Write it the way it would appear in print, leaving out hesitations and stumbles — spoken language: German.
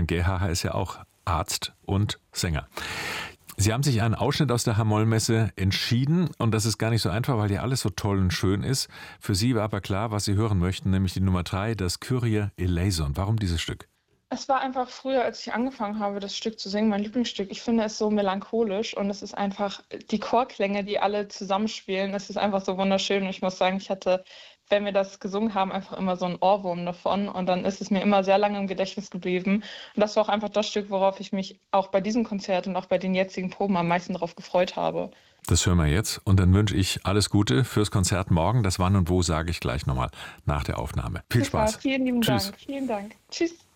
Gerhaher ist ja auch Arzt und Sänger. Sie haben sich einen Ausschnitt aus der Hamollmesse entschieden und das ist gar nicht so einfach, weil ja alles so toll und schön ist. Für Sie war aber klar, was Sie hören möchten, nämlich die Nummer 3, das Kyrie eleison. Warum dieses Stück? Es war einfach früher, als ich angefangen habe, das Stück zu singen, mein Lieblingsstück. Ich finde es so melancholisch und es ist einfach die Chorklänge, die alle zusammenspielen. Es ist einfach so wunderschön und ich muss sagen, ich hatte, wenn wir das gesungen haben, einfach immer so einen Ohrwurm davon und dann ist es mir immer sehr lange im Gedächtnis geblieben. Und das war auch einfach das Stück, worauf ich mich auch bei diesem Konzert und auch bei den jetzigen Proben am meisten darauf gefreut habe. Das hören wir jetzt und dann wünsche ich alles Gute fürs Konzert morgen. Das Wann und Wo sage ich gleich nochmal nach der Aufnahme. Viel Super, Spaß. vielen lieben Tschüss. Dank. Vielen Dank. Tschüss.